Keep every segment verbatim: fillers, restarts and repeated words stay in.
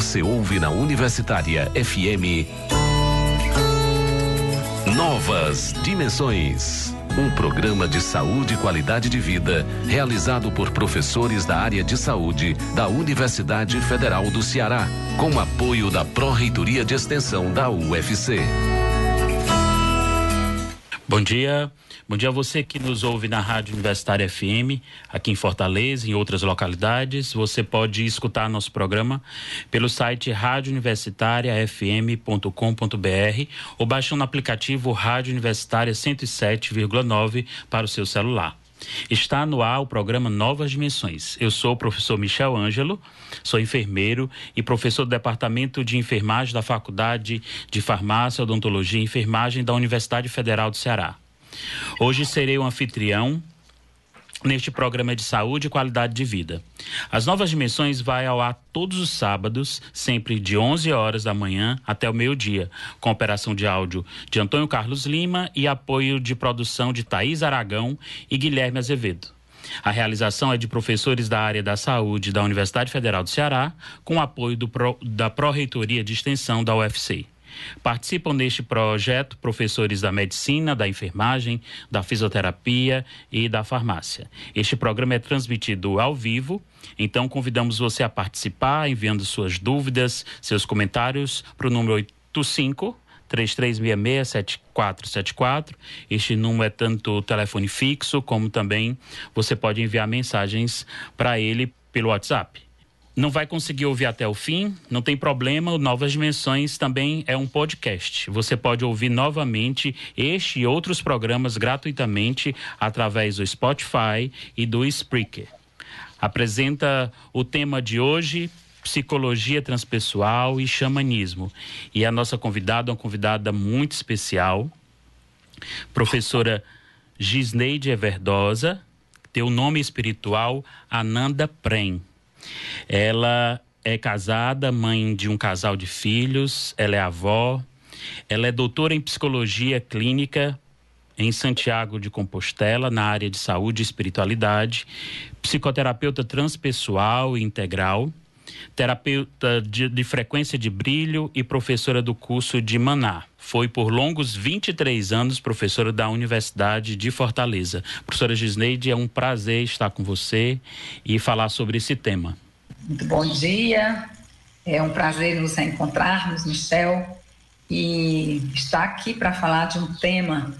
Você ouve na Universitária F M Novas Dimensões. Um programa de saúde e qualidade de vida realizado por professores da área de saúde da Universidade Federal do Ceará, com apoio da Pró-Reitoria de Extensão da U F C. Bom dia, bom dia a você que nos ouve na Rádio Universitária F M, aqui em Fortaleza, em outras localidades. Você pode escutar nosso programa pelo site rádio universitária f m ponto com ponto b r ou baixando o aplicativo Rádio Universitária cento e sete vírgula nove para o seu celular. Está no ar o programa Novas Dimensões. Eu sou o professor Michel Ângelo, sou enfermeiro e professor do Departamento de Enfermagem da Faculdade de Farmácia, Odontologia e Enfermagem da Universidade Federal do Ceará. Hoje serei o anfitrião neste programa de saúde e qualidade de vida. As Novas Dimensões vai ao ar todos os sábados, sempre de onze horas da manhã até o meio-dia, com operação de áudio de Antônio Carlos Lima e apoio de produção de Thaís Aragão e Guilherme Azevedo. A realização é de professores da área da saúde da Universidade Federal do Ceará, com apoio do Pro, da Pró-Reitoria de Extensão da U F C. Participam neste projeto professores da medicina, da enfermagem, da fisioterapia e da farmácia. Este programa é transmitido ao vivo, então convidamos você a participar, enviando suas dúvidas, seus comentários para o número oito cinco, três três seis seis, sete quatro sete quatro. Este número é tanto telefone fixo, como também você pode enviar mensagens para ele pelo WhatsApp. Não vai conseguir ouvir até o fim, não tem problema, o Novas Dimensões também é um podcast. Você pode ouvir novamente este e outros programas gratuitamente através do Spotify e do Spreaker. Apresenta o tema de hoje, psicologia transpessoal e xamanismo. E a nossa convidada é uma convidada muito especial, professora Gisneide Everdosa, tem o nome espiritual Ananda Prem. Ela é casada, mãe de um casal de filhos, ela é avó, ela é doutora em psicologia clínica em Santiago de Compostela, na área de saúde e espiritualidade, psicoterapeuta transpessoal e integral, terapeuta de, de frequência de brilho e professora do curso de Maná. Foi por longos vinte e três anos professora da Universidade de Fortaleza. Professora Gisneide, é um prazer estar com você e falar sobre esse tema. Muito bom dia, é um prazer nos reencontrarmos, Michel, e estar aqui para falar de um tema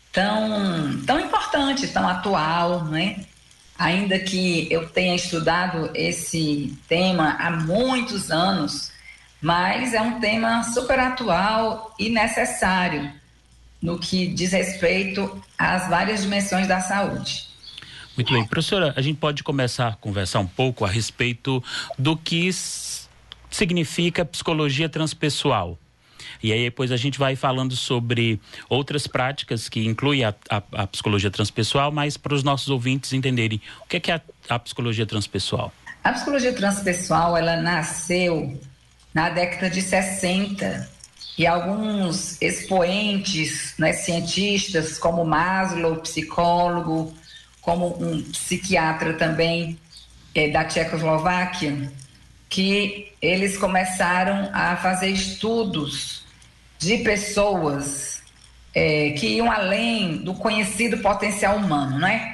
tão, tão importante, tão atual, não é? Ainda que eu tenha estudado esse tema há muitos anos, mas é um tema super atual e necessário no que diz respeito às várias dimensões da saúde. Muito bem. Professora, a gente pode começar a conversar um pouco a respeito do que significa psicologia transpessoal. E aí depois a gente vai falando sobre outras práticas que incluem a, a, a psicologia transpessoal, mas para os nossos ouvintes entenderem o que é, que é a, a psicologia transpessoal. A psicologia transpessoal, ela nasceu na década de sessenta e alguns expoentes, né, cientistas como Maslow, psicólogo, como um psiquiatra também é, da Tchecoslováquia, que eles começaram a fazer estudos de pessoas é, que iam além do conhecido potencial humano, né?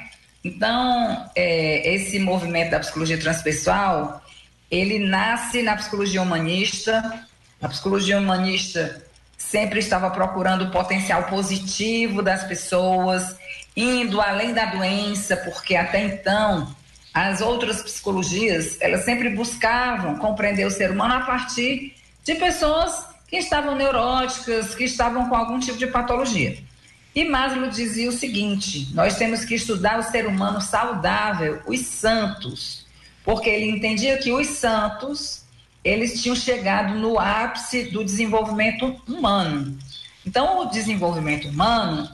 Então, é, esse movimento da psicologia transpessoal, ele nasce na psicologia humanista. A psicologia humanista sempre estava procurando o potencial positivo das pessoas, indo além da doença, porque até então as outras psicologias, elas sempre buscavam compreender o ser humano a partir de pessoas que estavam neuróticas, que estavam com algum tipo de patologia. E Maslow dizia o seguinte: nós temos que estudar o ser humano saudável, os santos, porque ele entendia que os santos, eles tinham chegado no ápice do desenvolvimento humano. Então, o desenvolvimento humano,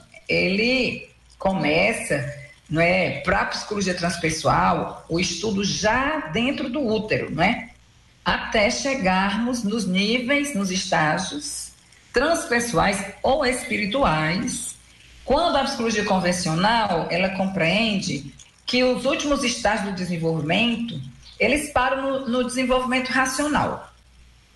ele começa, não é, para a psicologia transpessoal, o estudo já dentro do útero, não é? Até chegarmos nos níveis, nos estágios transpessoais ou espirituais, quando a psicologia convencional, ela compreende que os últimos estágios do desenvolvimento, eles param no, no desenvolvimento racional.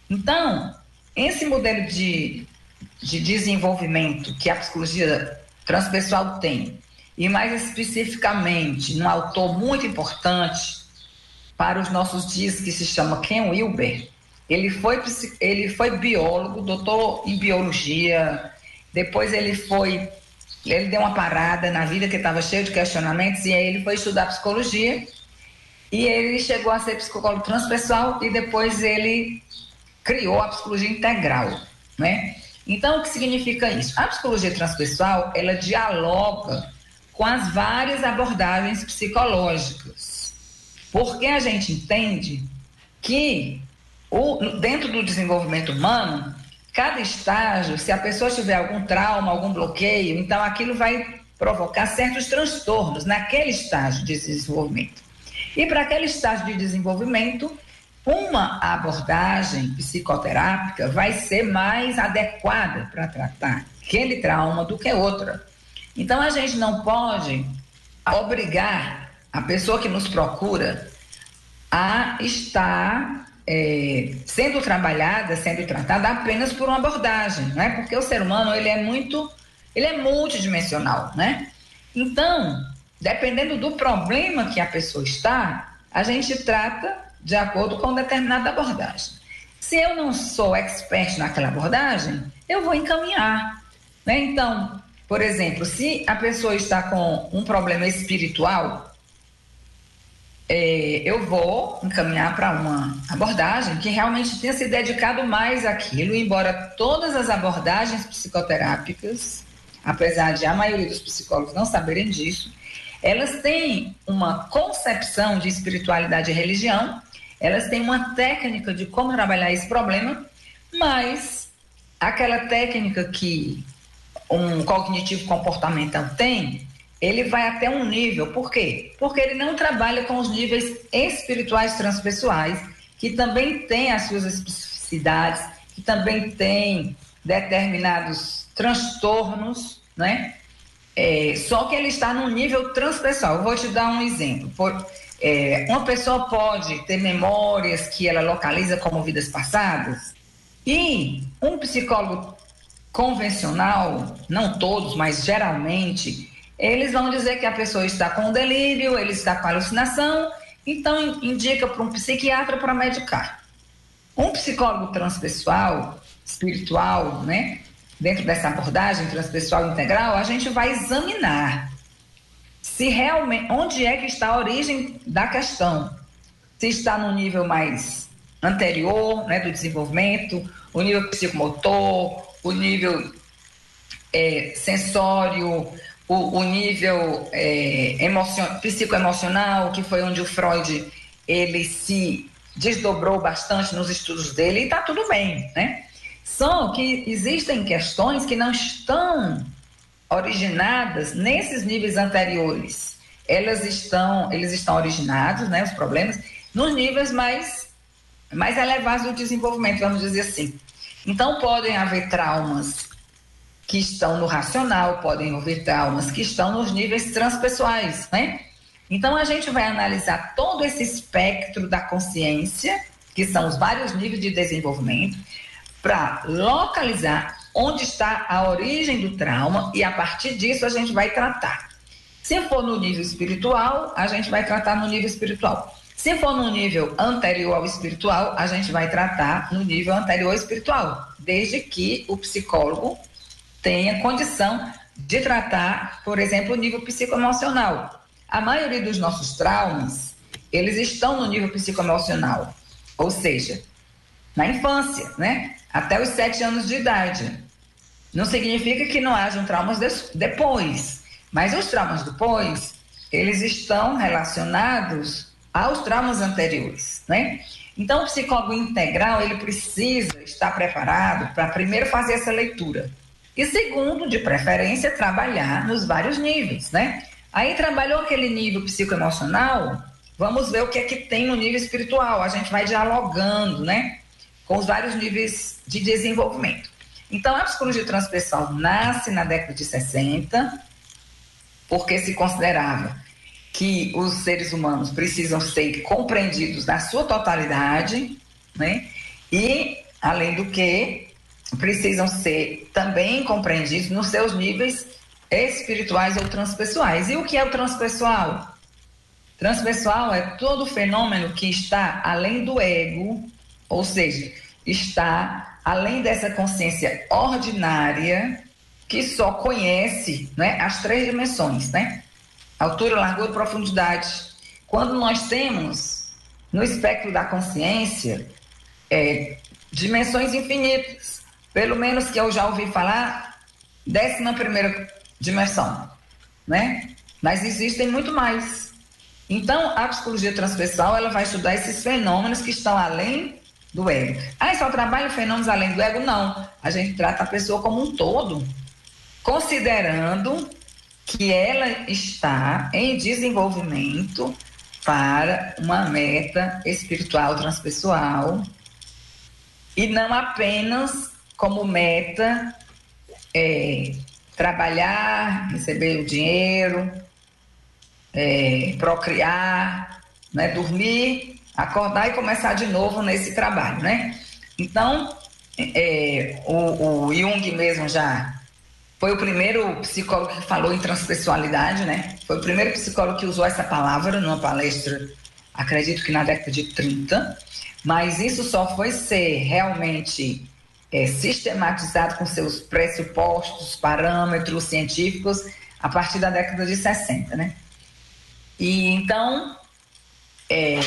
Então, esse modelo de, de desenvolvimento que a psicologia transpessoal tem, e mais especificamente um autor muito importante para os nossos dias que se chama Ken Wilber, ele foi, ele foi biólogo, doutor em biologia, depois ele foi, ele deu uma parada na vida que estava cheio de questionamentos e aí ele foi estudar psicologia e ele chegou a ser psicólogo transpessoal e depois ele criou a psicologia integral, né? Então, o que significa isso? A psicologia transpessoal, ela dialoga com as várias abordagens psicológicas, porque a gente entende que o, dentro do desenvolvimento humano, cada estágio, se a pessoa tiver algum trauma, algum bloqueio, então aquilo vai provocar certos transtornos naquele estágio de desenvolvimento. E para aquele estágio de desenvolvimento, uma abordagem psicoterápica vai ser mais adequada para tratar aquele trauma do que outra. Então, a gente não pode obrigar a pessoa que nos procura a estar é, sendo trabalhada, sendo tratada apenas por uma abordagem, não é? Porque o ser humano, ele é muito, ele é multidimensional, né? Então, dependendo do problema que a pessoa está, a gente trata de acordo com determinada abordagem. Se eu não sou expert naquela abordagem, eu vou encaminhar, né? Então, por exemplo, se a pessoa está com um problema espiritual, é, eu vou encaminhar para uma abordagem que realmente tenha se dedicado mais àquilo, embora todas as abordagens psicoterápicas, apesar de a maioria dos psicólogos não saberem disso, elas têm uma concepção de espiritualidade e religião, elas têm uma técnica de como trabalhar esse problema, mas aquela técnica que um cognitivo comportamental tem, ele vai até um nível. Por quê? Porque ele não trabalha com os níveis espirituais transpessoais, que também têm as suas especificidades, que também têm determinados transtornos, né? É, só que ele está no nível transpessoal. Eu vou te dar um exemplo. Por, é, uma pessoa pode ter memórias que ela localiza como vidas passadas, e um psicólogo convencional, não todos, mas geralmente, eles vão dizer que a pessoa está com delírio, ele está com alucinação, então indica para um psiquiatra para medicar. Um psicólogo transpessoal, espiritual, né? Dentro dessa abordagem transpessoal integral, a gente vai examinar se realmente, onde é que está a origem da questão. Se está no nível mais anterior, né, do desenvolvimento, o nível psicomotor, o nível é, sensório, o, o nível é, emocion, psicoemocional, que foi onde o Freud ele se desdobrou bastante nos estudos dele, e está tudo bem, né? Só que existem questões que não estão originadas nesses níveis anteriores. Elas estão, eles estão originados, né, os problemas, nos níveis mais, mais elevados do desenvolvimento, vamos dizer assim. Então, podem haver traumas que estão no racional, podem haver traumas que estão nos níveis transpessoais, né? Então, a gente vai analisar todo esse espectro da consciência, que são os vários níveis de desenvolvimento, para localizar onde está a origem do trauma, e a partir disso a gente vai tratar. Se for no nível espiritual, a gente vai tratar no nível espiritual. Se for no nível anterior ao espiritual, a gente vai tratar no nível anterior ao espiritual, desde que o psicólogo tenha condição de tratar, por exemplo, o nível psicoemocional. A maioria dos nossos traumas, eles estão no nível psicoemocional, ou seja, na infância, né? Até os sete anos de idade. Não significa que não hajam traumas de, depois, mas os traumas depois, eles estão relacionados aos traumas anteriores, né? Então, o psicólogo integral, ele precisa estar preparado para primeiro fazer essa leitura. E segundo, de preferência, trabalhar nos vários níveis, né? Aí trabalhou aquele nível psicoemocional, vamos ver o que é que tem no nível espiritual. A gente vai dialogando, né, com os vários níveis de desenvolvimento. Então, a psicologia transpessoal nasce na década de sessenta, porque se considerava que os seres humanos precisam ser compreendidos na sua totalidade, né? E além do que precisam ser também compreendidos nos seus níveis espirituais ou transpessoais. E o que é o transpessoal? Transpessoal é todo fenômeno que está além do ego, ou seja, está além dessa consciência ordinária que só conhece, né, as três dimensões, né? Altura, largura e profundidade. Quando nós temos no espectro da consciência é, dimensões infinitas, pelo menos que eu já ouvi falar, décima primeira dimensão, né? Mas existem muito mais. Então, a psicologia transpessoal, ela vai estudar esses fenômenos que estão além do ego. Ah, só trabalha fenômenos além do ego? Não. A gente trata a pessoa como um todo, considerando que ela está em desenvolvimento para uma meta espiritual transpessoal e não apenas como meta é, trabalhar, receber o dinheiro, é, procriar, né, dormir, acordar e começar de novo nesse trabalho, né? Então, é, o, o Jung mesmo já foi o primeiro psicólogo que falou em transpessoalidade, né? Foi o primeiro psicólogo que usou essa palavra numa palestra, acredito que na década de trinta, mas isso só foi ser realmente é, sistematizado com seus pressupostos, parâmetros científicos a partir da década de sessenta, né? E então, é,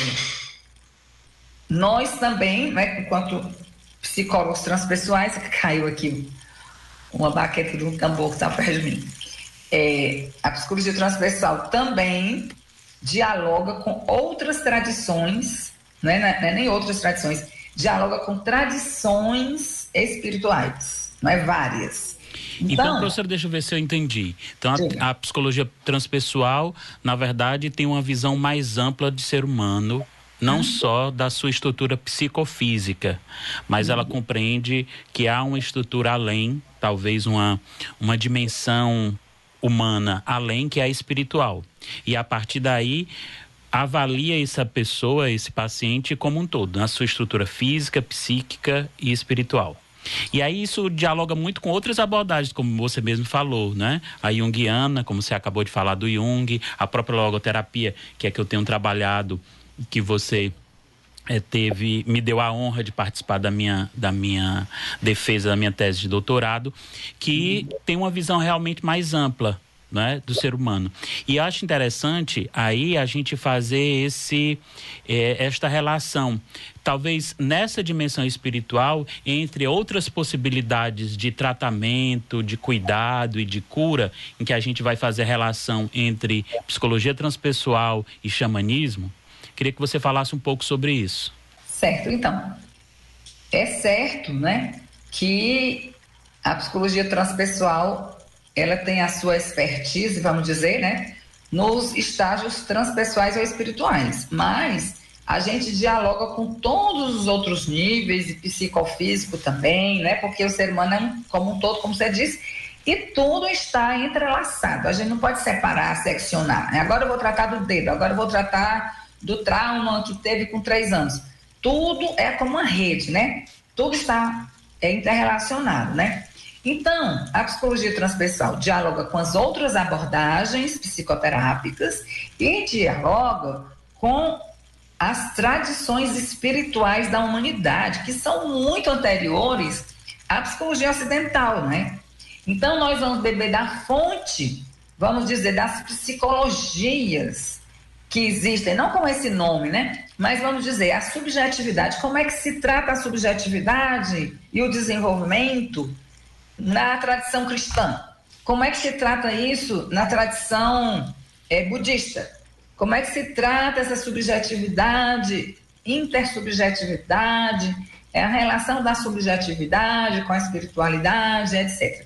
nós também, né, enquanto psicólogos transpessoais, caiu aqui uma baqueta de um tambor que está perto de mim, é, a psicologia transpessoal também dialoga com outras tradições, né, não é nem outras tradições, dialoga com tradições espirituais, não é várias. Então, então, professor, deixa eu ver se eu entendi. Então, a, a psicologia transpessoal, na verdade, tem uma visão mais ampla de ser humano, não hum. só da sua estrutura psicofísica, mas hum. ela compreende que há uma estrutura além, talvez uma, uma dimensão humana além, que é a espiritual. E a partir daí, avalia essa pessoa, esse paciente como um todo, na sua estrutura física, psíquica e espiritual. E aí isso dialoga muito com outras abordagens, como você mesmo falou, né? A junguiana, como você acabou de falar do Jung, a própria logoterapia, que é que eu tenho trabalhado, que você é, teve, me deu a honra de participar da minha, da minha defesa, da minha tese de doutorado, que tem uma visão realmente mais ampla, né, do ser humano. E eu acho interessante aí a gente fazer esse, eh, esta relação, talvez nessa dimensão espiritual, entre outras possibilidades de tratamento, de cuidado e de cura, em que a gente vai fazer a relação entre psicologia transpessoal e xamanismo. Queria que você falasse um pouco sobre isso. Certo, então. É certo, né, que a psicologia transpessoal ela tem a sua expertise, vamos dizer, né, nos estágios transpessoais ou espirituais, mas a gente dialoga com todos os outros níveis, e psicofísico também, né, porque o ser humano é um, como um todo, como você disse, e tudo está entrelaçado, a gente não pode separar, seccionar, agora eu vou tratar do dedo, agora eu vou tratar do trauma que teve com três anos, tudo é como uma rede, né, tudo está é, interrelacionado, né. Então, a psicologia transpessoal dialoga com as outras abordagens psicoterápicas e dialoga com as tradições espirituais da humanidade, que são muito anteriores à psicologia ocidental, né? Então, nós vamos beber da fonte, vamos dizer, das psicologias que existem, não com esse nome, né? Mas vamos dizer, a subjetividade. Como é que se trata a subjetividade e o desenvolvimento na tradição cristã? Como é que se trata isso na tradição é, budista? Como é que se trata essa subjetividade, intersubjetividade, é a relação da subjetividade com a espiritualidade, etcétera.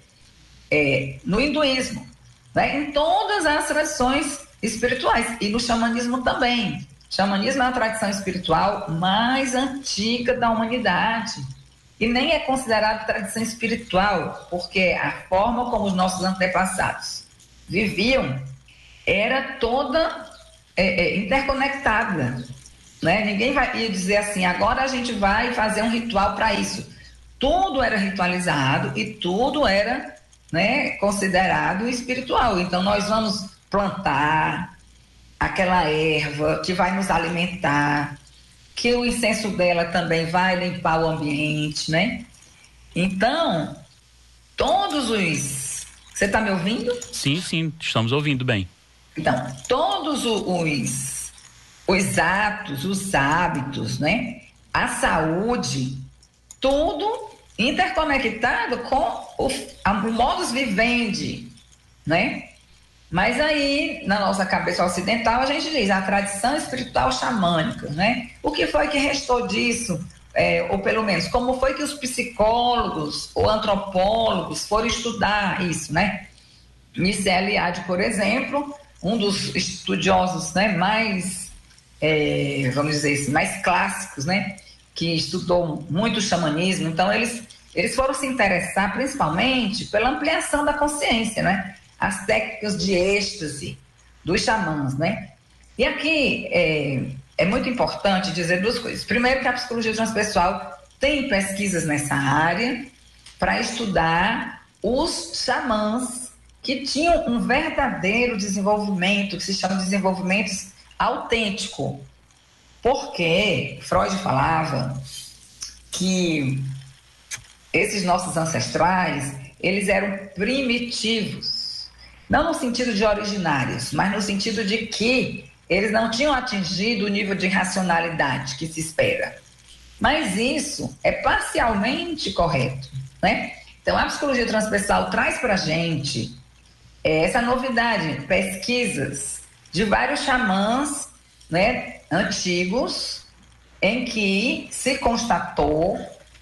É, no hinduísmo, né, em todas as tradições espirituais e no xamanismo também. O xamanismo é a tradição espiritual mais antiga da humanidade. E nem é considerado tradição espiritual, porque a forma como os nossos antepassados viviam era toda é, é, interconectada, né? Ninguém vai ia dizer assim, agora a gente vai fazer um ritual para isso. tudo era ritualizado e tudo era, né, considerado espiritual. Então nós vamos plantar aquela erva que vai nos alimentar, que o incenso dela também vai limpar o ambiente, né? Então, todos os... Você está me ouvindo? Sim, sim, estamos ouvindo bem. Então, todos os, os atos, os hábitos, né? A saúde, tudo interconectado com o, o modus vivendi, né? Mas aí, na nossa cabeça ocidental, a gente diz a tradição espiritual xamânica, né? O que foi que restou disso? É, ou pelo menos, como foi que os psicólogos ou antropólogos foram estudar isso, né? Michel Eliade, por exemplo, um dos estudiosos, né, mais, é, vamos dizer assim, mais clássicos, né? Que estudou muito o xamanismo. Então, eles, eles foram se interessar principalmente pela ampliação da consciência, né? As técnicas de êxtase dos xamãs, né? E aqui é, é muito importante dizer duas coisas. Primeiro, que a psicologia transpessoal tem pesquisas nessa área para estudar os xamãs que tinham um verdadeiro desenvolvimento, que se chama de desenvolvimento autêntico. Porque Freud falava que esses nossos ancestrais, eles eram primitivos. Não no sentido de originários, mas no sentido de que eles não tinham atingido o nível de racionalidade que se espera. Mas isso é parcialmente correto, né? Então, a psicologia transpessoal traz para a gente essa novidade, pesquisas de vários xamãs, né, antigos, em que se constatou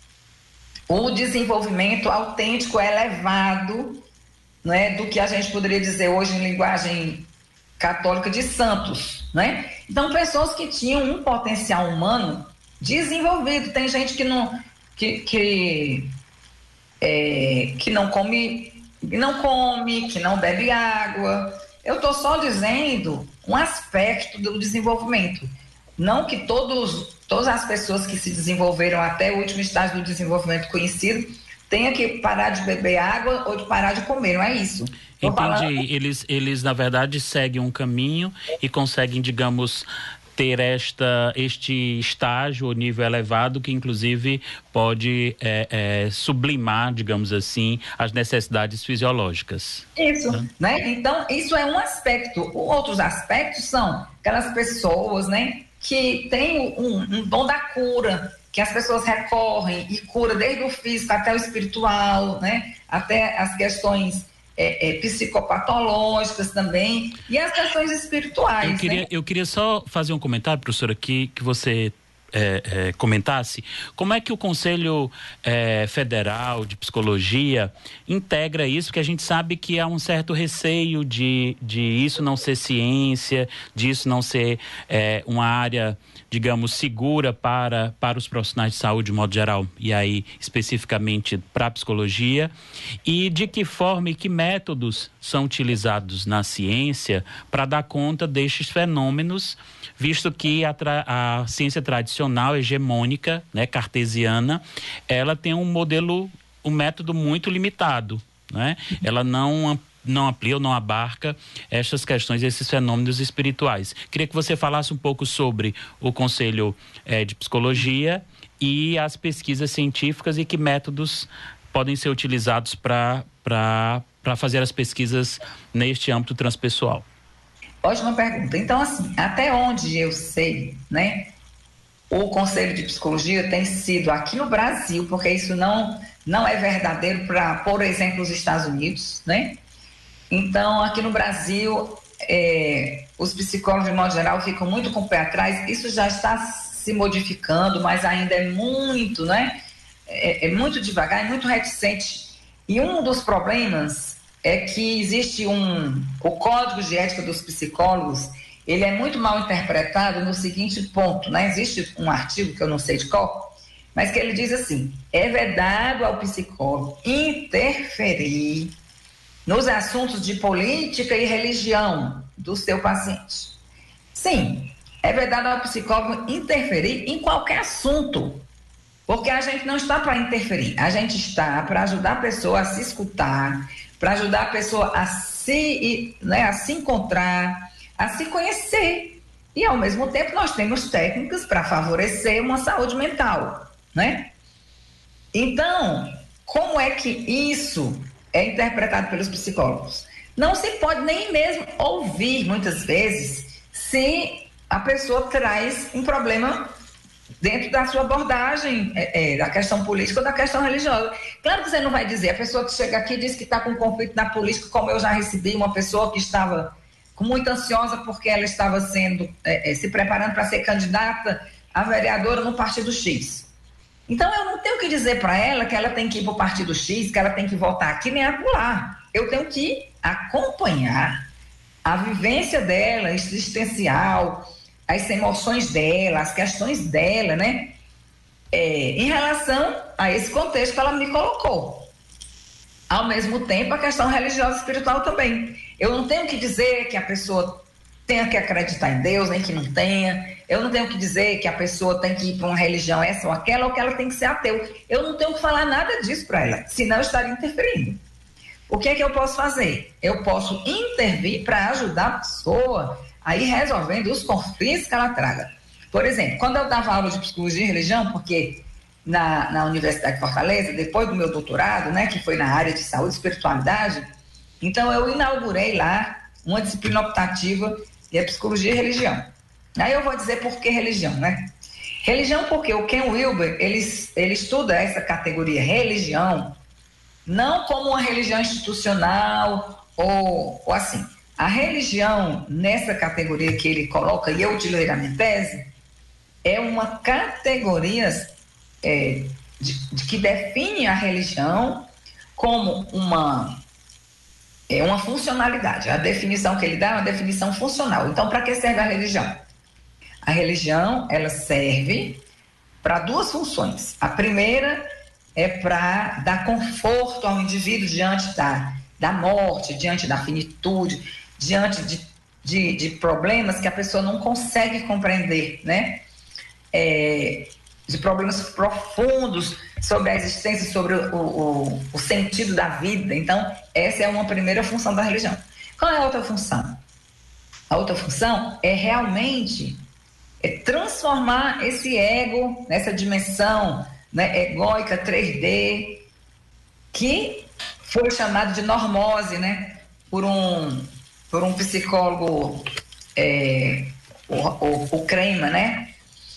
o desenvolvimento autêntico elevado, né, do que a gente poderia dizer hoje em linguagem católica de santos, né? Então, pessoas que tinham um potencial humano desenvolvido. Tem gente que não que, que, é, que não come, que não come, que não bebe água. Eu estou só dizendo um aspecto do desenvolvimento. Não que todos, todas as pessoas que se desenvolveram até o último estágio do desenvolvimento conhecido tenha que parar de beber água ou de parar de comer, não é isso. Tô Entendi. Falando... Eles, eles, na verdade, seguem um caminho e conseguem, digamos, ter esta, este estágio ou nível elevado que, inclusive, pode é, é, sublimar, digamos assim, as necessidades fisiológicas. Isso, né? né? Então, isso é um aspecto. Outros aspectos são aquelas pessoas, né, que têm um, um dom da cura, que as pessoas recorrem e cura desde o físico até o espiritual, né? Até as questões é, é, psicopatológicas também e as questões espirituais. Eu queria, né? eu queria só fazer um comentário, professora, aqui, que você é, é, comentasse. Como é que o Conselho é, Federal de Psicologia integra isso? Porque a gente sabe que há um certo receio de, de isso não ser ciência, de isso não ser é, uma área, digamos, segura para, para os profissionais de saúde de modo geral, e aí especificamente para a psicologia, e de que forma e que métodos são utilizados na ciência para dar conta destes fenômenos, visto que a, tra- a ciência tradicional, hegemônica, né, cartesiana, ela tem um modelo, um método muito limitado, né? Ela não não amplia ou não abarca estas questões, esses fenômenos espirituais. Queria que você falasse um pouco sobre o Conselho eh, de Psicologia e as pesquisas científicas e que métodos podem ser utilizados para para fazer as pesquisas neste âmbito transpessoal. Ótima pergunta. Então, assim, até onde eu sei, né, o Conselho de Psicologia tem sido aqui no Brasil, porque isso não, não é verdadeiro para, por exemplo, os Estados Unidos, né? Então, aqui no Brasil, é, os psicólogos, de modo geral, ficam muito com o pé atrás. Isso já está se modificando, mas ainda é muito, né? É, é muito devagar, é muito reticente. E um dos problemas é que existe um... O Código de Ética dos Psicólogos, ele é muito mal interpretado no seguinte ponto, né? Existe um artigo que eu não sei de qual, mas que ele diz assim: é vedado ao psicólogo interferir nos assuntos de política e religião do seu paciente. Sim, é vedado ao psicólogo interferir em qualquer assunto, Porque a gente não está para interferir, a gente está para ajudar a pessoa a se escutar, para ajudar a pessoa a se, né, a se encontrar, a se conhecer. E, ao mesmo tempo, nós temos técnicas para favorecer uma saúde mental, né? Então, como é que isso é interpretado pelos psicólogos? Não se pode nem mesmo ouvir, muitas vezes, se a pessoa traz um problema dentro da sua abordagem, é, é, da questão política ou da questão religiosa. Claro que você não vai dizer, a pessoa que chega aqui e diz que está com conflito na política, como eu já recebi uma pessoa que estava muito ansiosa porque ela estava sendo, é, é, se preparando para ser candidata a vereadora no partido X. Então eu não tenho que dizer para ela que ela tem que ir para o partido X, que ela tem que votar aqui nem acolá. Eu tenho que acompanhar a vivência dela, existencial, as emoções dela, as questões dela, né? É, em relação a esse contexto que ela me colocou. Ao mesmo tempo, a questão religiosa e espiritual também. Eu não tenho que dizer que a pessoa tenha que acreditar em Deus, nem que não tenha. Eu não tenho que dizer que a pessoa tem que ir para uma religião essa ou aquela, ou que ela tem que ser ateu. Eu não tenho que falar nada disso para ela, senão eu estaria interferindo. O que é que eu posso fazer? Eu posso intervir para ajudar a pessoa a ir resolvendo os conflitos que ela traga. Por exemplo, quando eu dava aula de psicologia e religião, porque na, na Universidade de Fortaleza, depois do meu doutorado, né, que foi na área de saúde e espiritualidade, então eu inaugurei lá uma disciplina optativa de psicologia e religião. Aí eu vou dizer por que religião, né? Religião porque o Ken Wilber, ele, ele estuda essa categoria religião, não como uma religião institucional ou, ou assim. A religião, nessa categoria que ele coloca, e eu utilizei na minha tese, é uma categoria é, de, de que define a religião como uma, é, uma funcionalidade. A definição que ele dá é uma definição funcional. Então, para que serve a religião? A religião, ela serve para duas funções. A primeira é para dar conforto ao indivíduo diante da, da morte, diante da finitude, diante de, de, de problemas que a pessoa não consegue compreender, né? É, de problemas profundos sobre a existência, sobre o, o, o sentido da vida. Então, essa é uma primeira função da religião. Qual é a outra função? A outra função é realmente é transformar esse ego nessa dimensão, né, egóica três D, que foi chamado de normose, né, por um, por um psicólogo, é, o, o, o Kremer, né,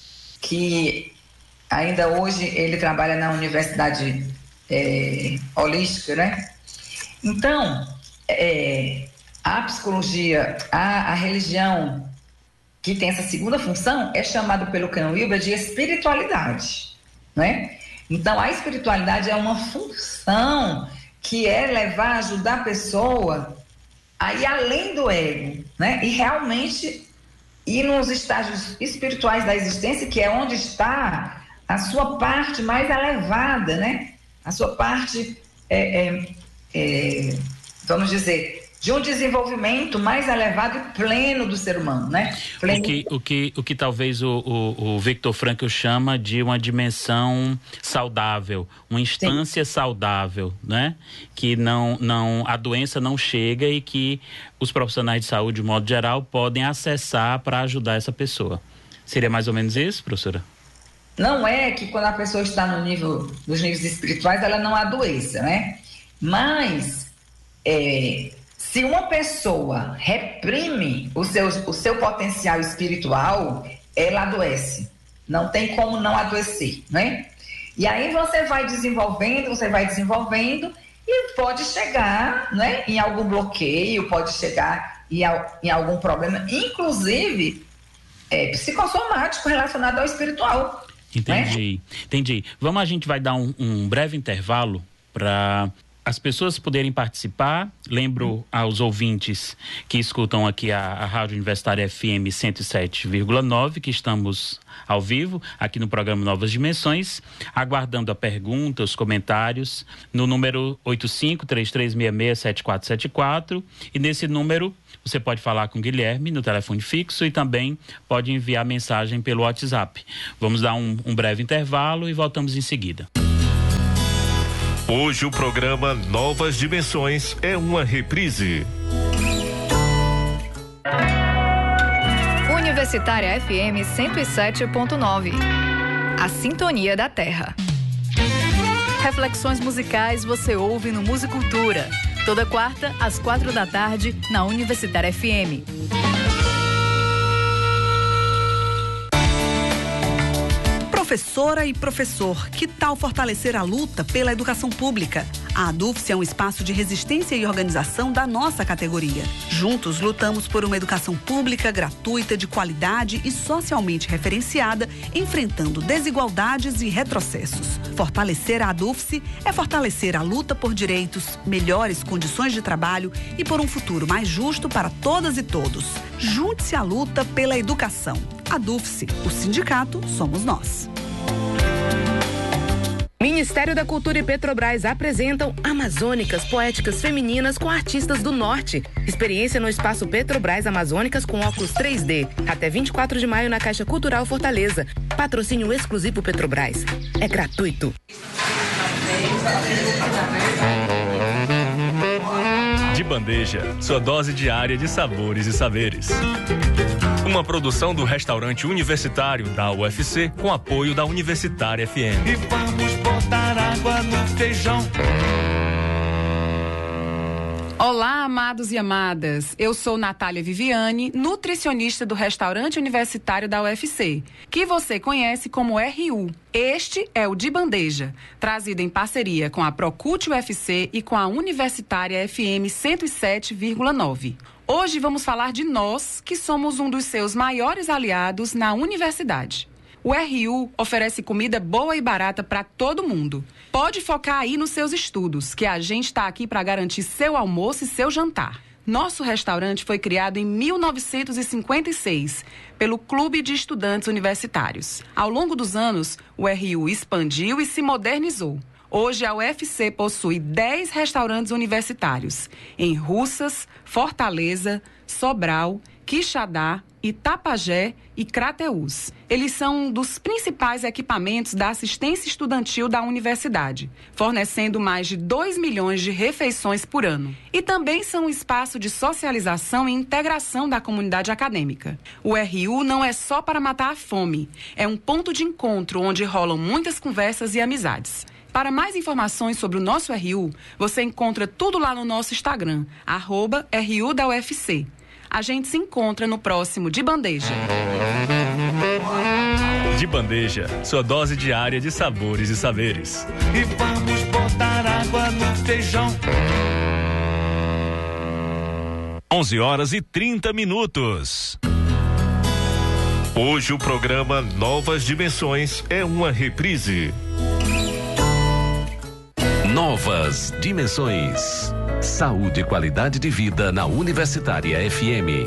que ainda hoje ele trabalha na Universidade é, Holística, né? Então, é, a psicologia, a, a religião que tem essa segunda função é chamado pelo Ken Wilber de espiritualidade, né? Então, a espiritualidade é uma função que é levar, ajudar a pessoa a ir além do ego, né? E realmente ir nos estágios espirituais da existência, que é onde está a sua parte mais elevada, né? A sua parte, é, é, é, vamos dizer, de um desenvolvimento mais elevado e pleno do ser humano, né? Pleno... O que, o que, o que talvez o, o, o Viktor Frankl chama de uma dimensão saudável, uma instância Sim. saudável, né? Que não, não, a doença não chega e que os profissionais de saúde, de modo geral, podem acessar para ajudar essa pessoa. Seria mais ou menos isso, professora? Não é que quando a pessoa está no nível dos níveis espirituais, ela não adoeça, né? Mas... É... se uma pessoa reprime o seu, o seu potencial espiritual, ela adoece. Não tem como não adoecer, né? E aí você vai desenvolvendo, você vai desenvolvendo e pode chegar, né, em algum bloqueio, pode chegar em, em algum problema, inclusive é, psicossomático relacionado ao espiritual. Entendi, né? entendi. Vamos, a gente vai dar um, um breve intervalo para as pessoas poderem participar. Lembro aos ouvintes que escutam aqui a, a Rádio Universitária F M cento e sete vírgula nove, que estamos ao vivo aqui no programa Novas Dimensões, aguardando a pergunta, os comentários no número oito cinco, três três seis seis, sete quatro sete quatro, e nesse número você pode falar com o Guilherme no telefone fixo e também pode enviar mensagem pelo WhatsApp. Vamos dar um, um breve intervalo e voltamos em seguida. Hoje o programa Novas Dimensões é uma reprise. Universitária F M cento e sete ponto nove. A Sintonia da Terra. Reflexões musicais você ouve no Musicultura. Toda quarta, às quatro da tarde, na Universitária F M. Professora e professor, que tal fortalecer a luta pela educação pública? A ADUFSE é um espaço de resistência e organização da nossa categoria. Juntos, lutamos por uma educação pública, gratuita, de qualidade e socialmente referenciada, enfrentando desigualdades e retrocessos. Fortalecer a ADUFSE é fortalecer a luta por direitos, melhores condições de trabalho e por um futuro mais justo para todas e todos. Junte-se à luta pela educação. ADUFSE, o sindicato somos nós. Ministério da Cultura e Petrobras apresentam Amazônicas Poéticas Femininas com artistas do Norte. Experiência no Espaço Petrobras Amazônicas com óculos três D. Até vinte e quatro de maio na Caixa Cultural Fortaleza. Patrocínio exclusivo Petrobras. É gratuito. De Bandeja, sua dose diária de sabores e saberes. Uma produção do restaurante universitário da U F C com apoio da Universitária F M. E vamos botar água no feijão. Olá, amados e amadas. Eu sou Natália Viviane, nutricionista do restaurante universitário da U F C, que você conhece como R U. Este é o De Bandeja, trazido em parceria com a Procult U F C e com a Universitária F M cento e sete vírgula nove. Hoje vamos falar de nós, que somos um dos seus maiores aliados na universidade. O R U oferece comida boa e barata para todo mundo. Pode focar aí nos seus estudos, que a gente está aqui para garantir seu almoço e seu jantar. Nosso restaurante foi criado em mil novecentos e cinquenta e seis pelo Clube de Estudantes Universitários. Ao longo dos anos, o R U expandiu e se modernizou. Hoje, a U F C possui dez restaurantes universitários em Russas, Fortaleza, Sobral, Quixadá, Itapajé e Crateús. Eles são um dos principais equipamentos da assistência estudantil da universidade, fornecendo mais de dois milhões de refeições por ano. E também são um espaço de socialização e integração da comunidade acadêmica. O R U não é só para matar a fome, é um ponto de encontro onde rolam muitas conversas e amizades. Para mais informações sobre o nosso R U, você encontra tudo lá no nosso Instagram, arroba R U da U F C. A gente se encontra no próximo De Bandeja. De Bandeja, sua dose diária de sabores e saberes. E vamos botar água no feijão. onze horas e trinta minutos. Hoje o programa Novas Dimensões é uma reprise. Novas Dimensões. Saúde e qualidade de vida na Universitária F M.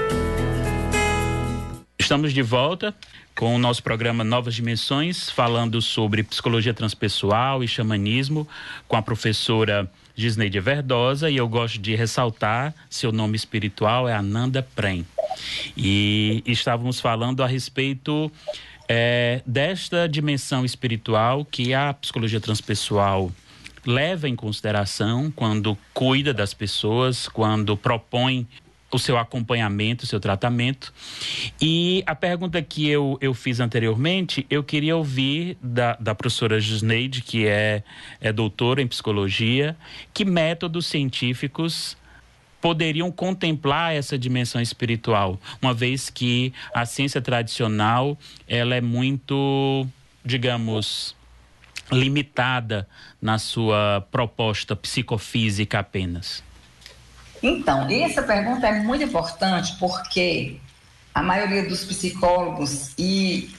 Estamos de volta com o nosso programa Novas Dimensões, falando sobre psicologia transpessoal e xamanismo, com a professora Gisneide Verdosa, e eu gosto de ressaltar, seu nome espiritual é Ananda Prem. E estávamos falando a respeito é, desta dimensão espiritual que a psicologia transpessoal leva em consideração quando cuida das pessoas, quando propõe o seu acompanhamento, o seu tratamento. E a pergunta que eu, eu fiz anteriormente, eu queria ouvir da, da professora Gisneide, que é, é doutora em psicologia, que métodos científicos poderiam contemplar essa dimensão espiritual, uma vez que a ciência tradicional, ela é muito, digamos, limitada na sua proposta psicofísica apenas? Então, essa pergunta é muito importante porque a maioria dos psicólogos e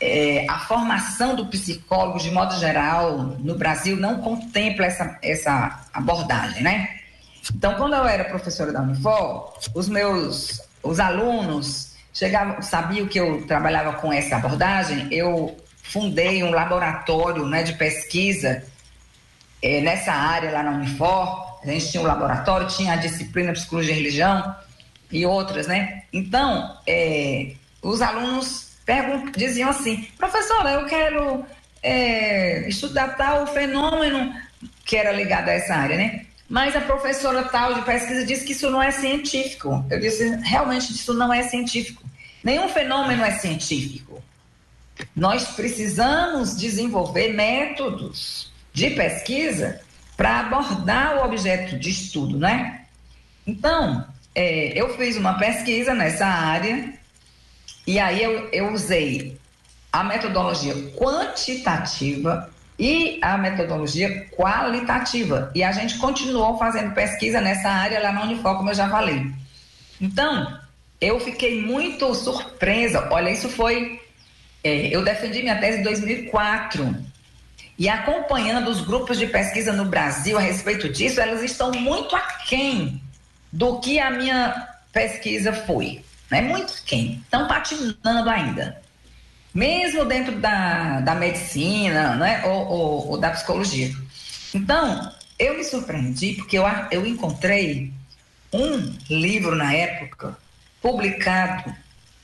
é, a formação do psicólogo, de modo geral, no Brasil, não contempla essa, essa abordagem, né? Então, quando eu era professora da Unifor, os meus os alunos chegavam, sabiam que eu trabalhava com essa abordagem. Eu fundei um laboratório, né, de pesquisa é, nessa área lá na Unifor. A gente tinha um laboratório, tinha a disciplina Psicologia e Religião e outras, né? Então, é, os alunos pergunt, diziam assim: professora, eu quero é, estudar tal fenômeno que era ligado a essa área, né? Mas a professora tal de pesquisa disse que isso não é científico. Eu disse, realmente isso não é científico. Nenhum fenômeno é científico. Nós precisamos desenvolver métodos de pesquisa para abordar o objeto de estudo, né? Então, é, eu fiz uma pesquisa nessa área e aí eu, eu usei a metodologia quantitativa e a metodologia qualitativa. E a gente continuou fazendo pesquisa nessa área lá na Unifor, como eu já falei. Então, eu fiquei muito surpresa. Olha, isso foi... É, eu defendi minha tese em dois mil e quatro. E acompanhando os grupos de pesquisa no Brasil a respeito disso, elas estão muito aquém do que a minha pesquisa foi. Né? Muito aquém. Estão patinando ainda. Mesmo dentro da, da medicina, né, ou, ou, ou da psicologia. Então, eu me surpreendi porque eu, eu encontrei um livro na época, publicado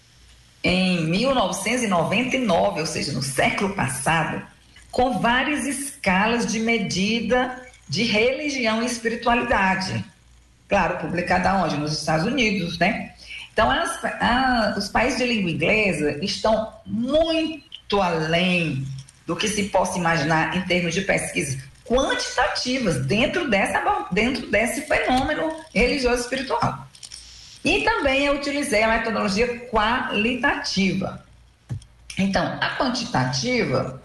em mil novecentos e noventa e nove, ou seja, no século passado, com várias escalas de medida de religião e espiritualidade. Claro, publicado aonde? Nos Estados Unidos, né? Então, as, a, os países de língua inglesa estão muito além do que se possa imaginar em termos de pesquisas quantitativas dentro, dessa, dentro desse fenômeno religioso espiritual. E também eu utilizei a metodologia qualitativa. Então, a quantitativa,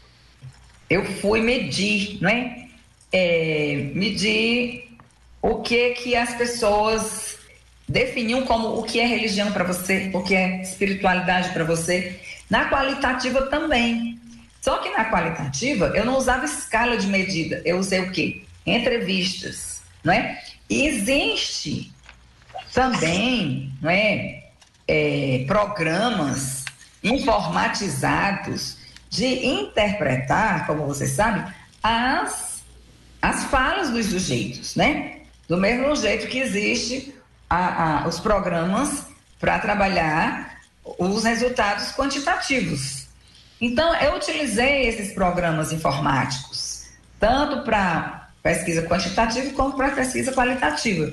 eu fui medir, não é? É, medir o que, que as pessoas definiam como o que é religião para você, o que é espiritualidade para você. Na qualitativa também. Só que na qualitativa eu não usava escala de medida. Eu usei o quê? Entrevistas, não é? E existe também, não é, é, programas informatizados de interpretar, como você sabe, as, as falas dos sujeitos, né? Do mesmo jeito que existe A, a, os programas para trabalhar os resultados quantitativos. Então, eu utilizei esses programas informáticos, tanto para pesquisa quantitativa como para pesquisa qualitativa.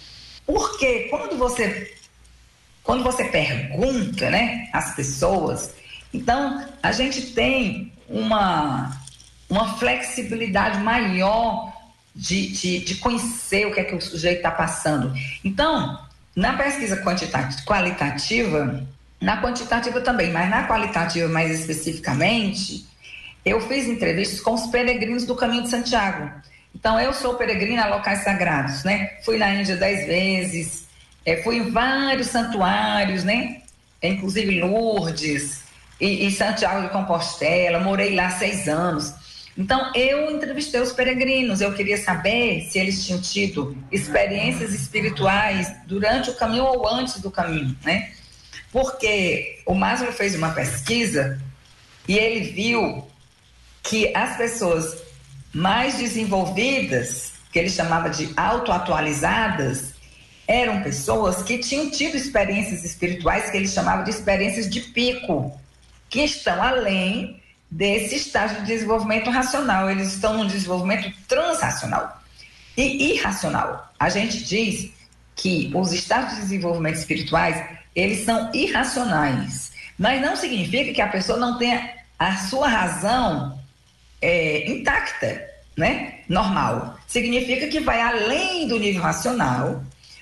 Porque quando você, quando você pergunta, né, às pessoas, então a gente tem uma, uma flexibilidade maior De, de, de conhecer o que é que o sujeito está passando. Então, na pesquisa quantitativa, qualitativa, na quantitativa também, mas na qualitativa mais especificamente, eu fiz entrevistas com os peregrinos do Caminho de Santiago. Então, eu sou peregrina a locais sagrados, né? Fui na Índia dez vezes, é, fui em vários santuários, né? Inclusive Lourdes e, e Santiago de Compostela, morei lá seis anos. Então, eu entrevistei os peregrinos, eu queria saber se eles tinham tido experiências espirituais durante o caminho ou antes do caminho, né? Porque o Maslow fez uma pesquisa e ele viu que as pessoas mais desenvolvidas, que ele chamava de autoatualizadas, eram pessoas que tinham tido experiências espirituais que ele chamava de experiências de pico, que estão além desse estágio de desenvolvimento racional. Eles estão num desenvolvimento transracional e irracional. A gente diz que os estágios de desenvolvimento espirituais, eles são irracionais, mas não significa que a pessoa não tenha a sua razão é, intacta, né? Normal. Significa que vai além do nível racional,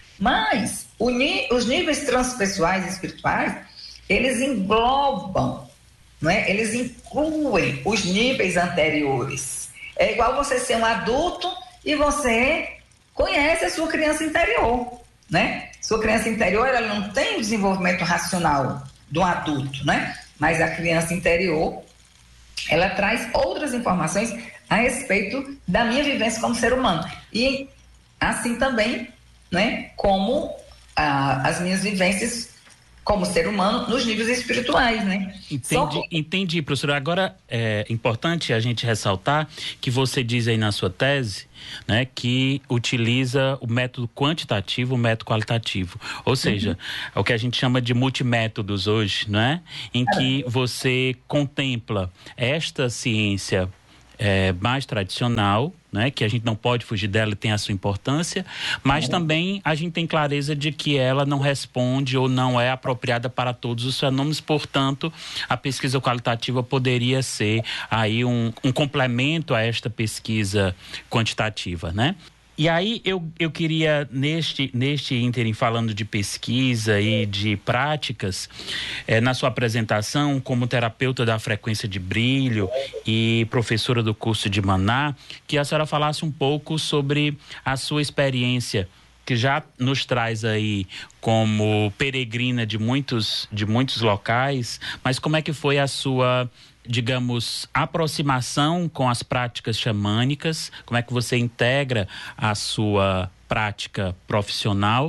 mas o, os níveis transpessoais e espirituais, eles englobam, não é? Eles incluem os níveis anteriores. É igual você ser um adulto e você conhece a sua criança interior, né? Sua criança interior, ela não tem o desenvolvimento racional do adulto, né? mas a criança interior, ela traz outras informações a respeito da minha vivência como ser humano. E assim também, né, como ah, as minhas vivências como ser humano nos níveis espirituais, né? Entendi, que... entendi, professora. Agora, é importante a gente ressaltar que você diz aí na sua tese, né, que utiliza o método quantitativo, o método qualitativo. Ou seja, uhum. é o que a gente chama de multimétodos hoje, né? Em que você contempla esta ciência É, mais tradicional, né, que a gente não pode fugir dela e tem a sua importância, mas também a gente tem clareza de que ela não responde ou não é apropriada para todos os fenômenos, portanto, a pesquisa qualitativa poderia ser aí um, um complemento a esta pesquisa quantitativa, né? E aí eu, eu queria, neste, neste ínterim, falando de pesquisa e de práticas, eh, na sua apresentação como terapeuta da frequência de brilho e professora do curso de Maná, que a senhora falasse um pouco sobre a sua experiência, que já nos traz aí como peregrina de muitos, de muitos locais, mas como é que foi a sua, digamos, aproximação com as práticas xamânicas, como é que você integra a sua prática profissional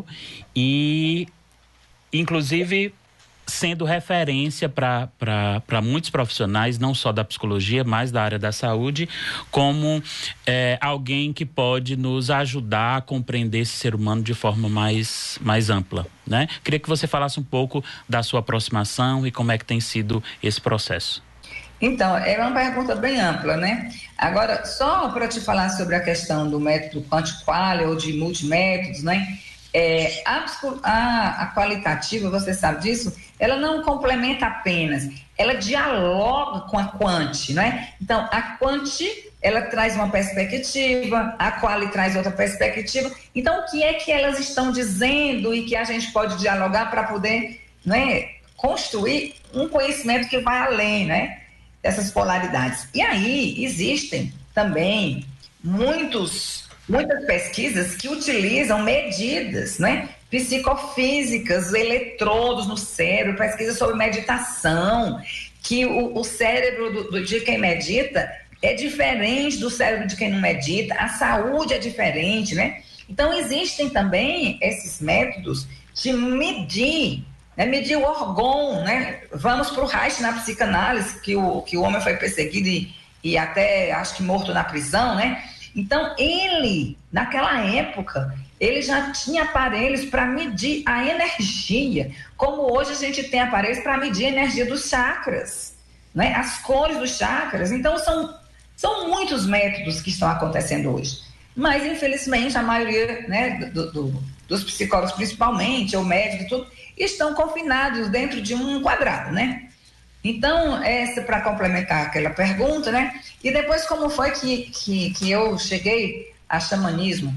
e, inclusive, sendo referência para para muitos profissionais, não só da psicologia, mas da área da saúde, como é, alguém que pode nos ajudar a compreender esse ser humano de forma mais, mais ampla, né? Queria que você falasse um pouco da sua aproximação e como é que tem sido esse processo. Então, é uma pergunta bem ampla, né? Agora, só para te falar sobre a questão do método quanti-quali ou de multimétodos, né? É, a, a, a qualitativa, você sabe disso, ela não complementa apenas, ela dialoga com a quanti, né? Então, a quanti, ela traz uma perspectiva, a quali traz outra perspectiva. Então, o que é que elas estão dizendo e que a gente pode dialogar para poder, né, construir um conhecimento que vai além, né, dessas polaridades. E aí existem também muitos, muitas pesquisas que utilizam medidas, né, psicofísicas, eletrodos no cérebro, pesquisas sobre meditação, que o, o cérebro do, do, de quem medita é diferente do cérebro de quem não medita, a saúde é diferente, né? Então existem também esses métodos de medir, né, medir o orgão, né? Vamos para o Reich na psicanálise, que o, que o homem foi perseguido e, e até acho que morto na prisão, né? Então ele, naquela época, ele já tinha aparelhos para medir a energia, como hoje a gente tem aparelhos para medir a energia dos chakras, né? As cores dos chakras. Então são, são muitos métodos que estão acontecendo hoje, mas infelizmente a maioria, né, do, do, dos psicólogos principalmente, ou médicos e tudo, estão confinados dentro de um quadrado, né? Então, essa para complementar aquela pergunta, né? E depois, como foi que, que, que eu cheguei a xamanismo?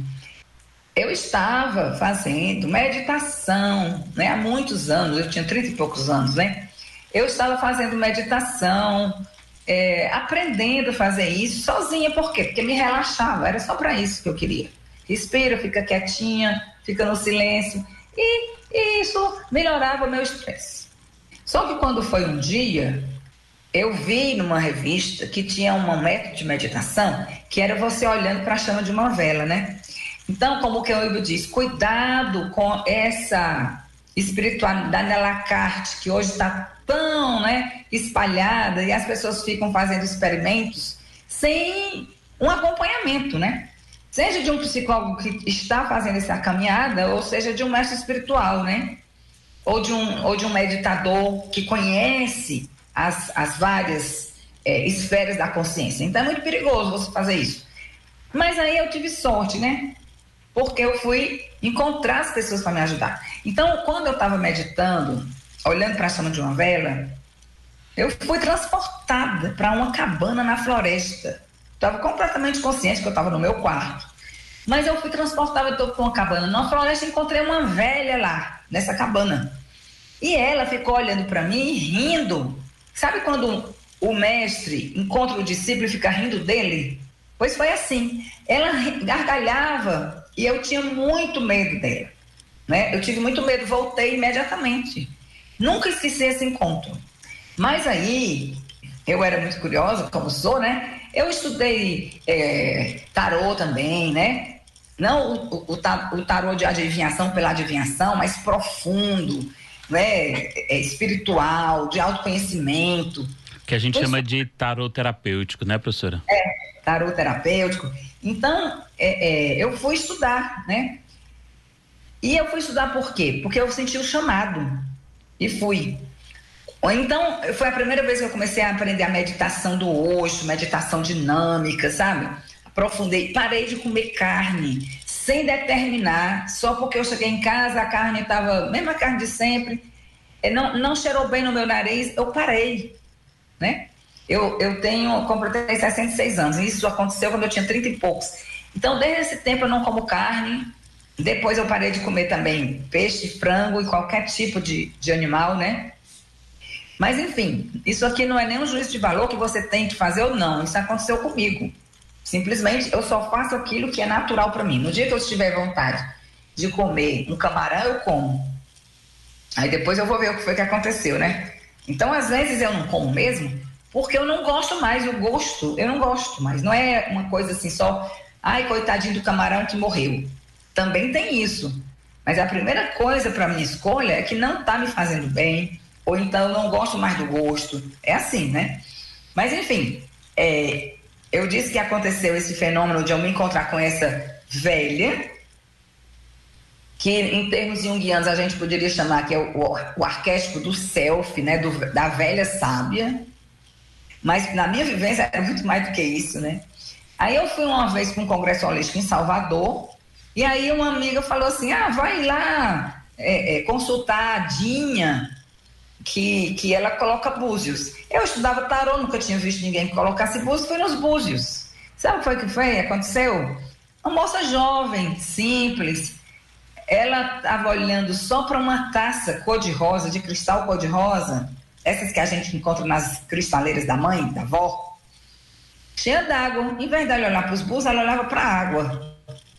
Eu estava fazendo meditação, né? Há muitos anos, eu tinha trinta e poucos anos, né? Eu estava fazendo meditação, é, aprendendo a fazer isso sozinha. Por quê? Porque me relaxava, era só para isso que eu queria. Respira, fica quietinha, fica no silêncio. E, e isso melhorava o meu estresse. Só que quando foi um dia, eu vi numa revista que tinha um método de meditação que era você olhando para a chama de uma vela, né? Então, como que eu diz, cuidado com essa espiritualidade à la carte, que hoje está tão, né, espalhada, e as pessoas ficam fazendo experimentos sem um acompanhamento, né? Seja de um psicólogo que está fazendo essa caminhada, ou seja de um mestre espiritual, né? Ou de um, ou de um meditador que conhece as, as várias é, esferas da consciência. Então é muito perigoso você fazer isso. Mas aí eu tive sorte, né? Porque eu fui encontrar as pessoas para me ajudar. Então, quando eu estava meditando, olhando para a chama de uma vela, eu fui transportada para uma cabana na floresta. Estava completamente consciente que eu estava no meu quarto. Mas eu fui transportada para uma cabana na floresta e encontrei uma velha lá, nessa cabana. E ela ficou olhando para mim, rindo. Sabe quando o mestre encontra o discípulo e fica rindo dele? Pois foi assim. Ela gargalhava e eu tinha muito medo dela, né? Eu tive muito medo, voltei imediatamente. Nunca esqueci esse encontro. Mas aí, eu era muito curiosa, como sou, né? Eu estudei é, tarô também, né? Não o, o, o tarô de adivinhação pela adivinhação, mas profundo, né? É, espiritual, de autoconhecimento. Que a gente Foi chama só... de tarô terapêutico, né, professora? É, tarô terapêutico. Então, é, é, eu fui estudar, né? E eu fui estudar por quê? Porque eu senti o chamado e fui. Então, foi a primeira vez que eu comecei a aprender a meditação do Osho, meditação dinâmica, sabe? Aprofundei, parei de comer carne, sem determinar, só porque eu cheguei em casa, a carne estava, mesma carne de sempre, não, não cheirou bem no meu nariz, eu parei, né? Eu, eu tenho, completei sessenta e seis anos, e isso aconteceu quando eu tinha trinta e poucos. Então, desde esse tempo eu não como carne, depois eu parei de comer também peixe, frango e qualquer tipo de, de animal, né? Mas, enfim, isso aqui não é nenhum juízo de valor que você tem que fazer ou não, isso aconteceu comigo. Simplesmente eu só faço aquilo que é natural para mim. No dia que eu tiver vontade de comer um camarão, eu como. Aí depois eu vou ver o que foi que aconteceu, né? Então, às vezes eu não como mesmo, porque eu não gosto mais, o gosto, eu não gosto mais. Não é uma coisa assim só, ai, coitadinho do camarão que morreu. Também tem isso. Mas a primeira coisa para minha escolha é que não está me fazendo bem, ou então eu não gosto mais do gosto. É assim, né? Mas, enfim, é... eu disse que aconteceu esse fenômeno de eu me encontrar com essa velha, que em termos junguianos a gente poderia chamar que é o, o, o arquétipo do self, né, do, da velha sábia, mas na minha vivência era muito mais do que isso, né? Aí eu fui uma vez para um congresso holístico em Salvador, e aí uma amiga falou assim, ah, vai lá é, é, consultar a Dinha, Que, que ela coloca búzios. Eu estudava tarô, nunca tinha visto ninguém que colocasse búzios, foi nos búzios. Sabe o que foi que foi? Aconteceu? Uma moça jovem, simples, ela estava olhando só para uma taça cor-de-rosa, de cristal cor-de-rosa, essas que a gente encontra nas cristaleiras da mãe, da avó, cheia d'água. Em vez dela olhar para os búzios, ela olhava para a água.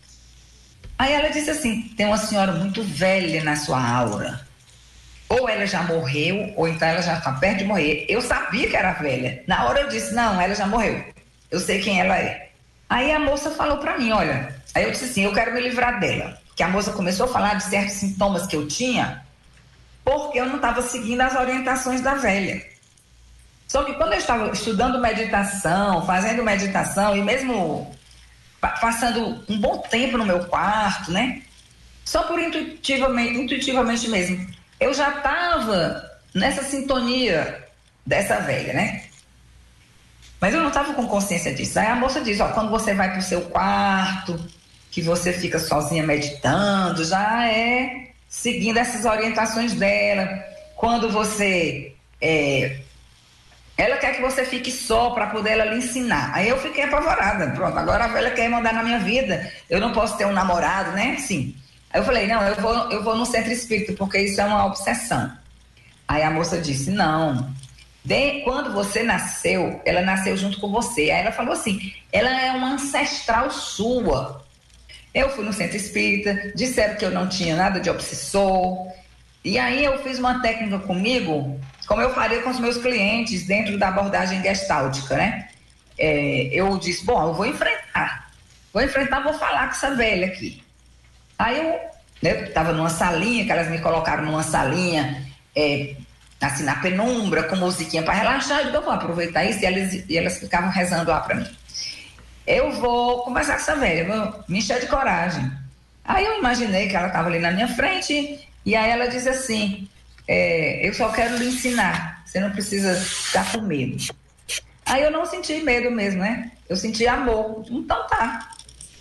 Aí ela disse assim, tem uma senhora muito velha na sua aura. Ou ela já morreu, ou então ela já está perto de morrer. Eu sabia que era velha. Na hora eu disse, não, ela já morreu. Eu sei quem ela é. Aí a moça falou para mim, olha... Aí eu disse assim, eu quero me livrar dela. Porque a moça começou a falar de certos sintomas que eu tinha, porque eu não estava seguindo as orientações da velha. Só que quando eu estava estudando meditação, fazendo meditação, e mesmo passando um bom tempo no meu quarto, né? Só por intuitivamente, intuitivamente mesmo... eu já estava nessa sintonia dessa velha, né? Mas eu não estava com consciência disso. Aí a moça diz, ó, quando você vai para o seu quarto, que você fica sozinha meditando, já é seguindo essas orientações dela. Quando você... É, ela quer que você fique só para poder ela lhe ensinar. Aí eu fiquei apavorada. Pronto, agora a velha quer mandar na minha vida. Eu não posso ter um namorado, né? Sim. Aí eu falei, não, eu vou, eu vou no centro espírita, porque isso é uma obsessão. Aí a moça disse, não, de, quando você nasceu, ela nasceu junto com você. Aí ela falou assim, ela é uma ancestral sua. Eu fui no centro espírita, disseram que eu não tinha nada de obsessor. E aí eu fiz uma técnica comigo, como eu faria com os meus clientes, dentro da abordagem gestáltica, né? É, eu disse, bom, eu vou enfrentar. Vou enfrentar, vou falar com essa velha aqui. Aí eu né, estava numa salinha, que elas me colocaram numa salinha, é, assim, na penumbra, com musiquinha para relaxar. Eu vou aproveitar isso, e elas, e elas ficavam rezando lá para mim. Eu vou conversar com essa velha, vou me encher de coragem. Aí eu imaginei que ela estava ali na minha frente, e aí ela disse assim, é, eu só quero lhe ensinar, você não precisa ficar com medo. Aí eu não senti medo mesmo, né? Eu senti amor. Então tá.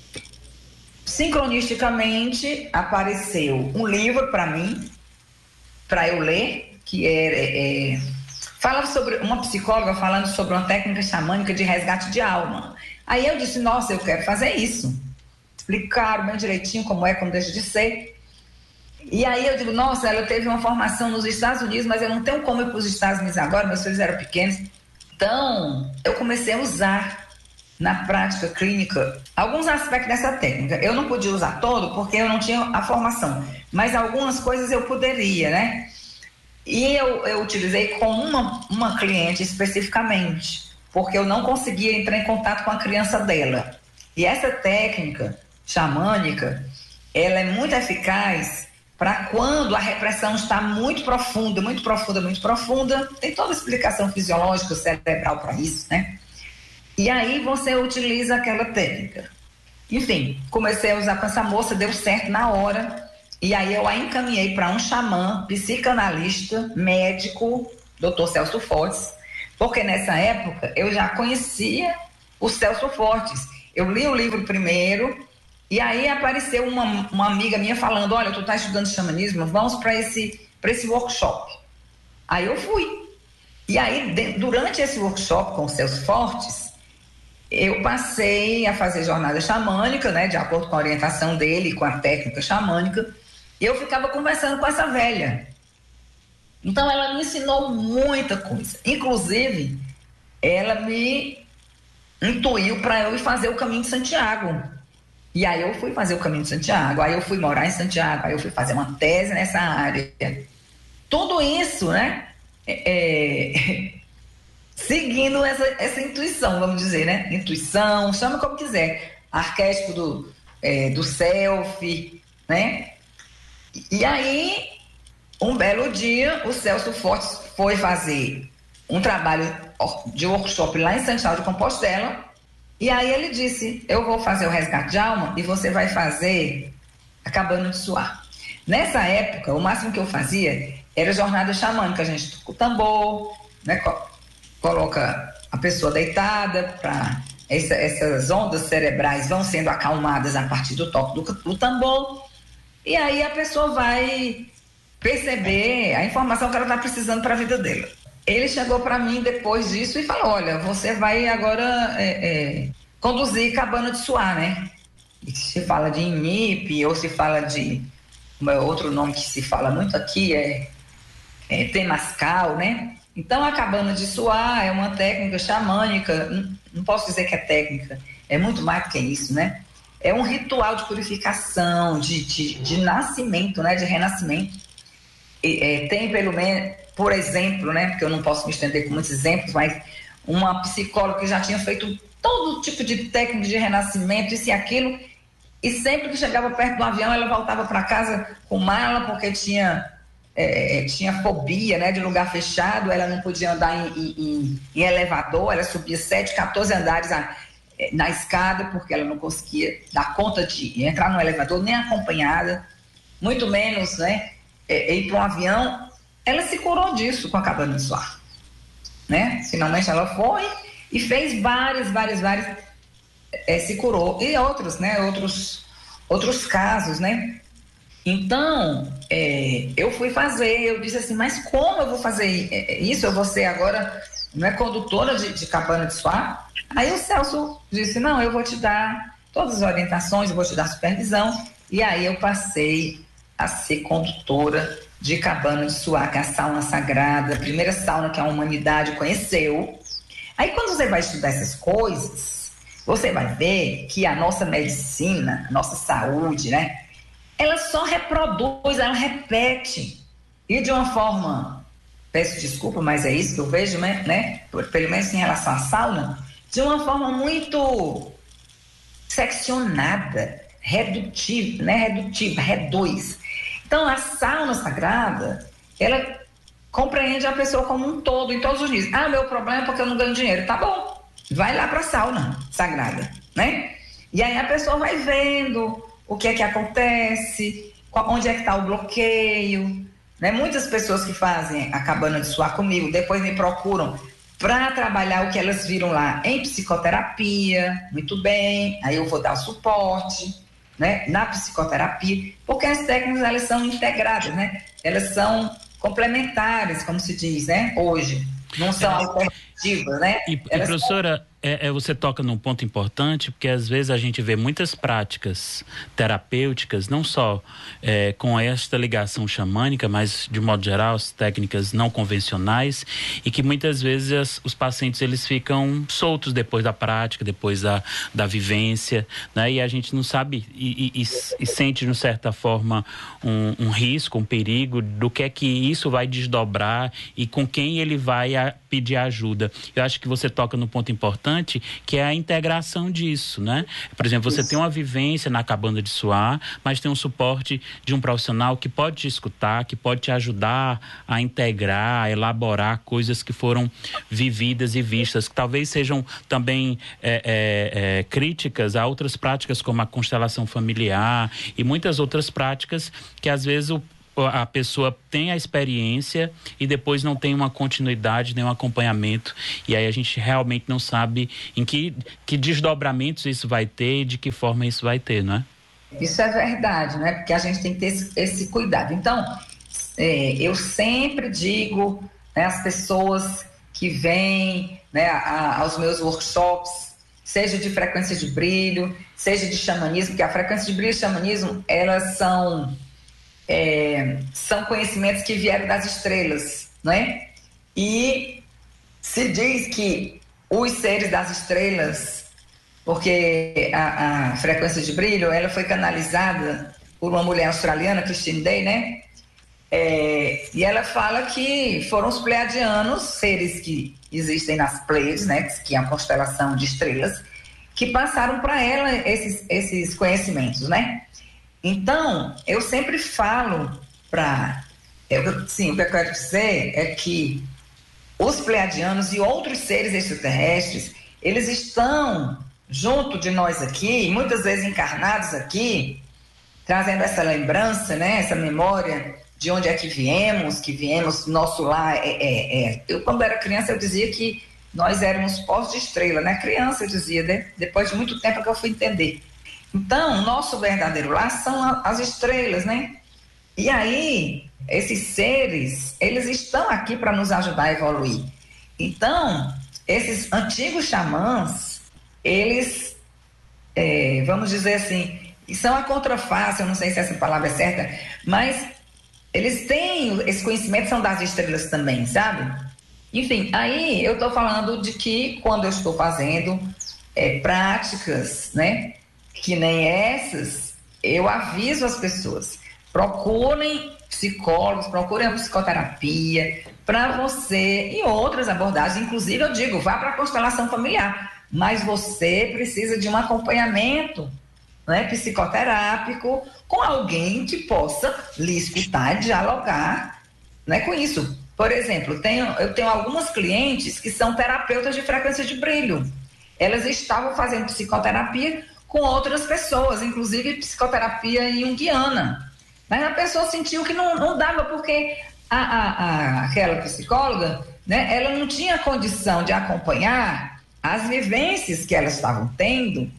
Sincronisticamente apareceu um livro para mim, para eu ler, que é, é, fala sobre uma psicóloga falando sobre uma técnica xamânica de resgate de alma. Aí eu disse, nossa, eu quero fazer isso. Explicaram bem direitinho como é, como deixa de ser. E aí eu digo, nossa, ela teve uma formação nos Estados Unidos, mas eu não tenho como ir para os Estados Unidos agora, meus filhos eram pequenos. Então, eu comecei a usar na prática clínica alguns aspectos dessa técnica. Eu não podia usar todo porque eu não tinha a formação, mas algumas coisas eu poderia, né? E eu, eu utilizei com uma, uma cliente especificamente, porque eu não conseguia entrar em contato com a criança dela. E essa técnica xamânica, ela é muito eficaz para quando a repressão está muito profunda, muito profunda, muito profunda. Tem toda a explicação fisiológica cerebral para isso, né? E aí você utiliza aquela técnica. Enfim, comecei a usar com essa moça, deu certo na hora. E aí eu a encaminhei para um xamã, psicanalista, médico, doutor Celso Fortes, porque nessa época eu já conhecia o Celso Fortes. Eu li o livro primeiro, e aí apareceu uma, uma amiga minha falando, olha, tu tá estudando xamanismo, vamos para esse, para esse workshop. Aí eu fui. E aí, de, durante esse workshop com o Celso Fortes, eu passei a fazer jornada xamânica, né, de acordo com a orientação dele, com a técnica xamânica, e eu ficava conversando com essa velha. Então, ela me ensinou muita coisa. Inclusive, ela me intuiu para eu ir fazer o Caminho de Santiago. E aí eu fui fazer o Caminho de Santiago, aí eu fui morar em Santiago, aí eu fui fazer uma tese nessa área. Tudo isso, né? É, é, seguindo essa, essa intuição, vamos dizer, né? Intuição, chama como quiser. Arquétipo do, é, do self, né? E aí, um belo dia, o Celso Fortes foi fazer um trabalho de workshop lá em Santiago de Compostela. E aí ele disse, eu vou fazer o resgate de alma e você vai fazer a cabana de suar. Nessa época, o máximo que eu fazia era jornada xamânica. A gente toca o tambor, né, coloca a pessoa deitada, pra essa, essas ondas cerebrais vão sendo acalmadas a partir do toque do, do tambor. E aí a pessoa vai perceber a informação que ela está precisando para a vida dela. Ele chegou para mim depois disso e falou, olha, você vai agora é, é, conduzir cabana de suar, né? E se fala de I M I P, ou se fala de... outro nome que se fala muito aqui é, é Temascal, né? Então, a cabana de suar é uma técnica xamânica, não, não posso dizer que é técnica, é muito mais do que isso, né? É um ritual de purificação, de, de, de nascimento, né? De renascimento. E, é, tem pelo menos... Por exemplo, né, porque eu não posso me estender com muitos exemplos, mas uma psicóloga que já tinha feito todo tipo de técnica de renascimento, isso e aquilo, e sempre que chegava perto do avião, ela voltava para casa com mala, porque tinha, é, tinha fobia, né, de lugar fechado, ela não podia andar em, em, em elevador, ela subia sete, quatorze andares na, na escada, porque ela não conseguia dar conta de entrar no elevador, nem acompanhada, muito menos, né, ir para um avião. Ela se curou disso com a cabana de suar, né? Finalmente ela foi e fez várias, várias, várias, é, se curou. E outros, né? Outros, outros casos, né? Então, é, eu fui fazer, eu disse assim, mas como eu vou fazer isso? Eu vou ser agora, não é condutora de, de cabana de suar? Aí o Celso disse, não, eu vou te dar todas as orientações, eu vou te dar supervisão. E aí eu passei a ser condutora de cabana de suar, que é a sauna sagrada, a primeira sauna que a humanidade conheceu. Aí quando você vai estudar essas coisas, você vai ver que a nossa medicina, a nossa saúde, né, ela só reproduz, ela repete. E de uma forma, peço desculpa, mas é isso que eu vejo, né, né pelo menos em relação à sauna, de uma forma muito seccionada, redutiva, né, redutiva, reduz. Então, a sauna sagrada, ela compreende a pessoa como um todo, em todos os níveis. Ah, meu problema é porque eu não ganho dinheiro. Tá bom, vai lá para a sauna sagrada, né? E aí a pessoa vai vendo o que é que acontece, onde é que está o bloqueio, né? Muitas pessoas que fazem a cabana de suar comigo, depois me procuram para trabalhar o que elas viram lá em psicoterapia, muito bem, aí eu vou dar o suporte, né, na psicoterapia, porque as técnicas elas são integradas, né? Elas são complementares, como se diz, né? Hoje, não são alternativas. positivas, né? E, e professora, é, é, você toca num ponto importante, porque às vezes a gente vê muitas práticas terapêuticas, não só é, com esta ligação xamânica, mas de modo geral, as técnicas não convencionais, e que muitas vezes as, os pacientes eles ficam soltos depois da prática, depois da, da vivência, né? E a gente não sabe e, e, e sente, de certa forma, um, um risco, um perigo do que é que isso vai desdobrar e com quem ele vai a, pedir ajuda. Eu acho que você toca no ponto importante, que é a integração disso, né? Por exemplo, você Isso. tem uma vivência na cabana de suar, mas tem um suporte de um profissional que pode te escutar, que pode te ajudar a integrar, a elaborar coisas que foram vividas e vistas, que talvez sejam também é, é, é, críticas a outras práticas como a constelação familiar e muitas outras práticas que às vezes o a pessoa tem a experiência e depois não tem uma continuidade, nem um acompanhamento, e aí a gente realmente não sabe em que, que desdobramentos isso vai ter e de que forma isso vai ter, não é? Isso é verdade, né? Porque a gente tem que ter esse, esse cuidado. Então, é, eu sempre digo, né, às pessoas que vêm, né, a, aos meus workshops, seja de frequência de brilho, seja de xamanismo, porque a frequência de brilho e xamanismo, elas são... É, são conhecimentos que vieram das estrelas, não é? E se diz que os seres das estrelas, porque a, a frequência de brilho, ela foi canalizada por uma mulher australiana, Christine Day, né? É, e ela fala que foram os pleiadianos, seres que existem nas Pleiades, né? Que é a constelação de estrelas, que passaram para ela esses, esses conhecimentos, né? Então, eu sempre falo para... Sim, o que eu quero dizer é que os pleiadianos e outros seres extraterrestres, eles estão junto de nós aqui, muitas vezes encarnados aqui, trazendo essa lembrança, né, essa memória de onde é que viemos, que viemos, nosso lar é... é, é. Eu, quando era criança, eu dizia que nós éramos pós de estrela, né? Criança, eu dizia, né? Depois de muito tempo que eu fui entender. Então, nosso verdadeiro lar são as estrelas, né? E aí, esses seres, eles estão aqui para nos ajudar a evoluir. Então, esses antigos xamãs, eles, é, vamos dizer assim, são a contraface, eu não sei se essa palavra é certa, mas eles têm, esse conhecimento são das estrelas também, sabe? Enfim, aí eu estou falando de que quando eu estou fazendo é, práticas, né? Que nem essas, eu aviso as pessoas, procurem psicólogos, procurem a psicoterapia para você e outras abordagens, inclusive eu digo, vá para a constelação familiar, mas você precisa de um acompanhamento, né, psicoterápico com alguém que possa lhe escutar e dialogar, né, com isso. Por exemplo, tenho, eu tenho algumas clientes que são terapeutas de frequência de brilho, elas estavam fazendo psicoterapia com outras pessoas, inclusive psicoterapia junguiana. Mas a pessoa sentiu que não, não dava, porque a, a, a, aquela psicóloga, né, ela não tinha condição de acompanhar as vivências que elas estavam tendo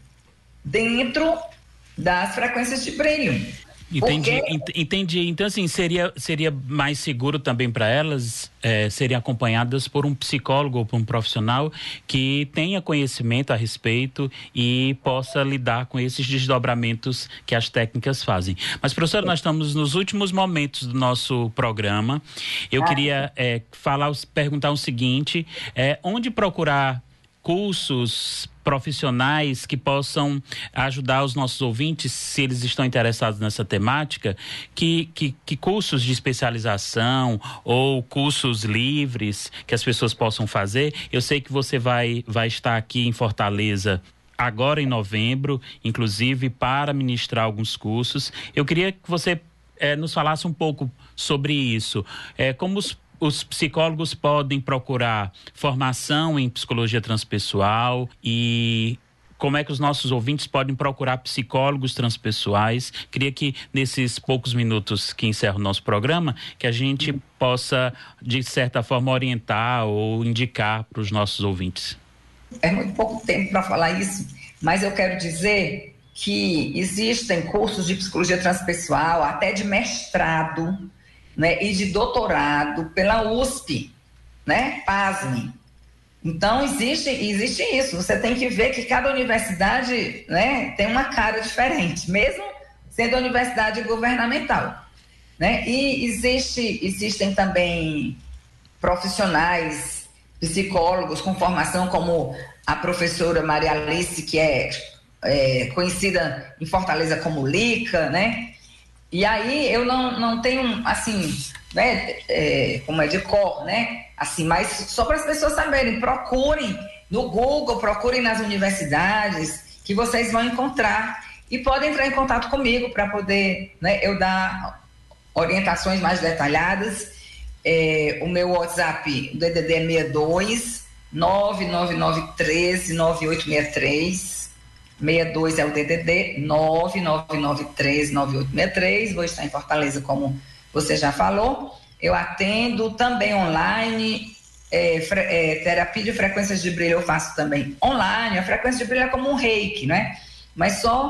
dentro das frequências de brilho. Entendi, porque... entendi. Então, assim, seria, seria mais seguro também para elas é, serem acompanhadas por um psicólogo ou por um profissional que tenha conhecimento a respeito e possa lidar com esses desdobramentos que as técnicas fazem. Mas, professora, nós estamos nos últimos momentos do nosso programa. Eu ah. queria é, falar, perguntar o seguinte, é, onde procurar cursos profissionais que possam ajudar os nossos ouvintes, se eles estão interessados nessa temática, que, que, que cursos de especialização ou cursos livres que as pessoas possam fazer. Eu sei que você vai, vai estar aqui em Fortaleza agora em novembro, inclusive para ministrar alguns cursos. Eu queria que você eh, nos falasse um pouco sobre isso. Eh, como os Os psicólogos podem procurar formação em psicologia transpessoal e como é que os nossos ouvintes podem procurar psicólogos transpessoais. Queria que nesses poucos minutos que encerra o nosso programa, que a gente possa, de certa forma, orientar ou indicar para os nossos ouvintes. É muito pouco tempo para falar isso, mas eu quero dizer que existem cursos de psicologia transpessoal, até de mestrado, né, e de doutorado pela U S P, né? Pasme. Então, existe, existe isso. Você tem que ver que cada universidade, né, tem uma cara diferente, mesmo sendo universidade governamental, né? E existe, existem também profissionais, psicólogos com formação, como a professora Maria Alice, que é, é conhecida em Fortaleza como Lica, né? E aí eu não, não tenho, assim, né, é, como é de cor, né? Assim, mas só para as pessoas saberem, procurem no Google, procurem nas universidades, que vocês vão encontrar. E podem entrar em contato comigo para poder, né, eu dar orientações mais detalhadas. É, o meu WhatsApp, o D D D é seis dois, nove nove nove um três, nove oito seis três. seis dois é o D D D, nove nove nove três, nove oito seis três. Vou estar em Fortaleza, como você já falou. Eu atendo também online, é, fre, é, terapia de frequências de brilho eu faço também online. A frequência de brilho é como um reiki, né? Mas só